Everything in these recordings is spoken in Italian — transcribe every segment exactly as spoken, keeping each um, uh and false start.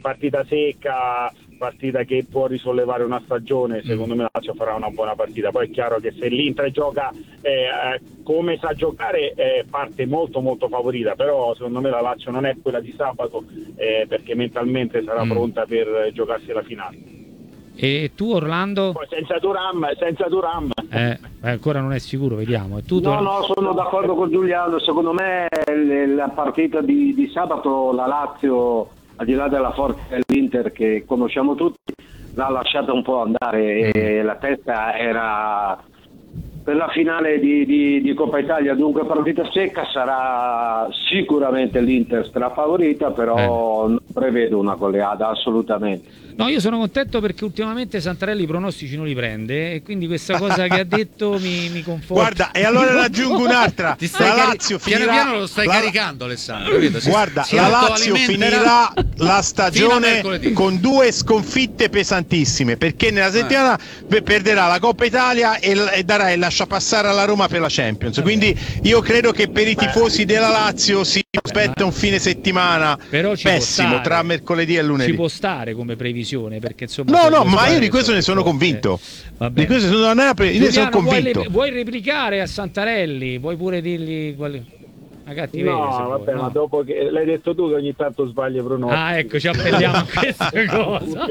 partita secca, partita che può risollevare una stagione, secondo me la Lazio farà una buona partita. Poi è chiaro che se l'Inter gioca eh, come sa giocare eh, parte molto molto favorita, però secondo me la Lazio non è quella di sabato eh, perché mentalmente sarà mm. pronta per giocarsi la finale. E tu Orlando? Poi senza Thuram, senza Thuram. Eh, ancora non è sicuro, vediamo. E tu, no, no, sono d'accordo con Giuliano. Secondo me la partita di, di sabato la Lazio, al di là della forza dell'Inter che conosciamo tutti, l'ha lasciata un po' andare e la testa era per la finale di, di, di Coppa Italia, dunque partita secca. Sarà sicuramente l'Inter strafavorita, però eh. non prevedo una goleada assolutamente. No, io sono contento perché ultimamente Santarelli i pronostici non li prende e quindi questa cosa che ha detto mi, mi conforta. Guarda, e allora ne aggiungo un'altra. Ti stai la cari- Lazio piano finirà piano lo stai la... caricando, Alessandro, capito? Si, Guarda, si la Lazio finirà la stagione con due sconfitte pesantissime, perché nella settimana eh. perderà la Coppa Italia e, e darà il lasciapassare alla Roma per la Champions. Quindi io credo che per i tifosi della Lazio si aspetta un fine settimana pessimo tra mercoledì e lunedì. Ci può stare come previsione, perché insomma no no ma io di questo ne sono convinto eh, di questo sono, non è pre- Giuliano, ne sono convinto. Vuoi, vuoi replicare a Santarelli? Vuoi pure dirgli quali... una cattiveria? No, vabbè, vuoi, ma no? Dopo che l'hai detto tu che ogni tanto sbagli pronostici. Ah, ecco, ci appelliamo a questa cosa.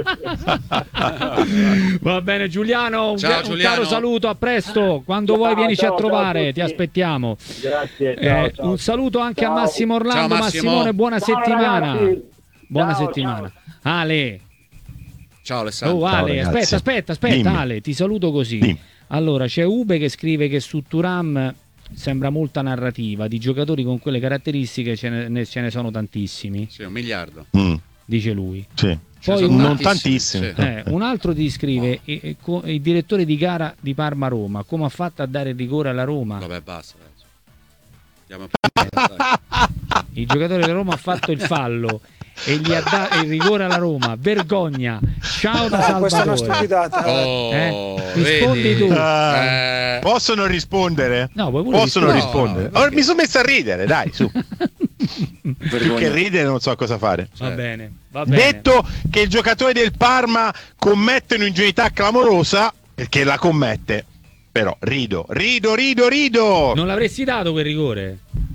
Va bene, Giuliano, un, ciao, un Giuliano. caro saluto, a presto. Quando ciao, vuoi vienici ciao, a trovare, ciao, ti aspettiamo. Grazie. Ciao, eh, ciao. Un saluto anche ciao. a Massimo Orlando. Ciao, Massimo. Massimone, buona ciao, settimana. Ragazzi. Buona ciao, settimana. Ciao. Ale. Ciao Alessandro. Oh, Ale, ciao, aspetta, aspetta, aspetta, Dimmi. Ale, ti saluto così. Dimmi. Allora, c'è Ube che scrive che su Thuram sembra molta narrativa, di giocatori con quelle caratteristiche ce ne, ce ne sono tantissimi. Sì, un miliardo. Mm. Dice lui. Sì. Poi un, non tantissimi, tantissimi. Eh, un altro ti scrive e, e, co, il direttore di gara di Parma-Roma, come ha fatto a dare il rigore alla Roma? Vabbè, basta. Andiamo a... Il giocatore della Roma ha fatto il fallo e gli ha dato il rigore alla Roma. Vergogna. Ciao da Salvatore. Questa è una stupidata. Oh, eh? Rispondi vedi? tu. Uh, Eh... Possono rispondere? No, puoi pure possono rispondere. rispondere. No, Allora, mi sono messo a ridere, dai, su. Vergogna. Più che ridere non so cosa fare. Va bene, va bene. Detto che il giocatore del Parma commette un'ingenuità clamorosa, perché la commette, però rido, rido, rido, rido. Non l'avresti dato quel rigore?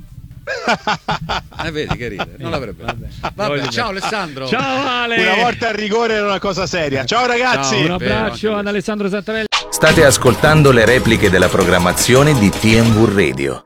Eh, vedi che ride, non l'avrebbe. Vabbè. Vabbè, ciao Alessandro. Ciao Ale. Una volta il rigore era una cosa seria. Ciao ragazzi. Ciao. Un abbraccio ad Alessandro Santarelli. State ascoltando le repliche della programmazione di T M V Radio.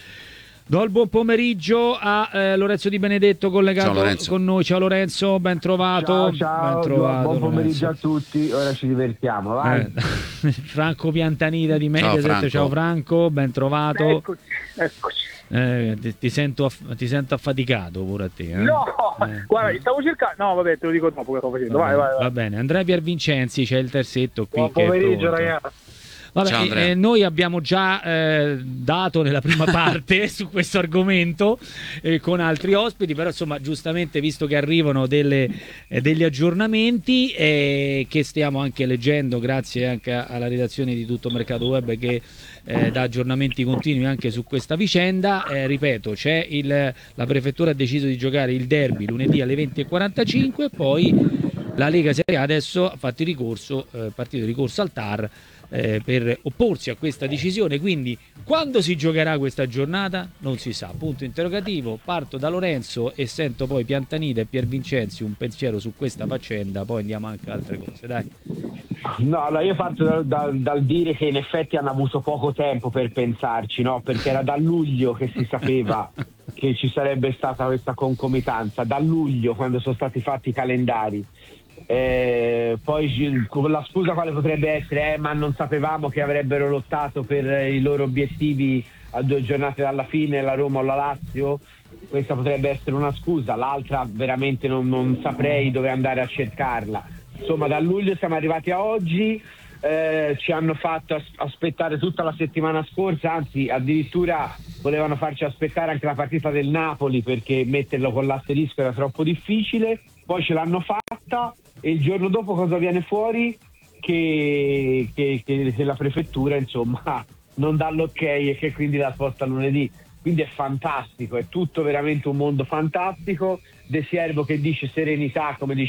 Do il buon pomeriggio a eh, Lorenzo Di Benedetto collegato con noi. Ciao Lorenzo, ben trovato. Ciao, ciao. Ben trovato, buon pomeriggio Lorenzo. a tutti. Ora ci divertiamo, vai. Eh, Franco Piantanida di Mediaset. Ciao Franco. Ciao Franco, ben trovato. Eccoci, eccoci. Eh, ti, ti, sento aff- ti sento affaticato pure a te. Eh? No, eh. guarda, stavo cercando. No, vabbè, te lo dico dopo che sto facendo. Va, Vai, vai, vai. va bene, Andrea Piervincenzi, c'è il terzetto qui. Buon che è pomeriggio, pronto. ragazzi. Vabbè, Ciao, eh, noi abbiamo già eh, dato nella prima parte su questo argomento eh, con altri ospiti, però insomma giustamente visto che arrivano delle, eh, degli aggiornamenti eh, che stiamo anche leggendo grazie anche alla redazione di Tutto Mercato Web che eh, dà aggiornamenti continui anche su questa vicenda, eh, ripeto c'è il, la prefettura ha deciso di giocare il derby lunedì alle venti e quarantacinque, poi la Lega Serie A adesso ha fatto il ricorso, eh, partito di ricorso al T A R Eh, per opporsi a questa decisione, quindi quando si giocherà questa giornata non si sa, punto interrogativo. Parto da Lorenzo e sento poi Piantanida e Piervincenzi un pensiero su questa faccenda, poi andiamo anche a altre cose, dai. No, allora io parto dal, dal, dal dire che in effetti hanno avuto poco tempo per pensarci, no? Perché era da luglio che si sapeva che ci sarebbe stata questa concomitanza, da luglio quando sono stati fatti i calendari. Eh, poi la scusa quale potrebbe essere eh, ma non sapevamo che avrebbero lottato per i loro obiettivi a due giornate dalla fine, la Roma o la Lazio. Questa potrebbe essere una scusa, l'altra veramente non, non saprei dove andare a cercarla. Insomma, da luglio siamo arrivati a oggi, eh, ci hanno fatto as- aspettare tutta la settimana scorsa, anzi addirittura volevano farci aspettare anche la partita del Napoli perché metterlo con l'asterisco era troppo difficile, poi ce l'hanno fatta. E il giorno dopo cosa viene fuori? Che, che, che, che la prefettura insomma non dà l'ok e che quindi la sposta lunedì. Quindi è fantastico, è tutto veramente un mondo fantastico. De Siervo che dice serenità, come dice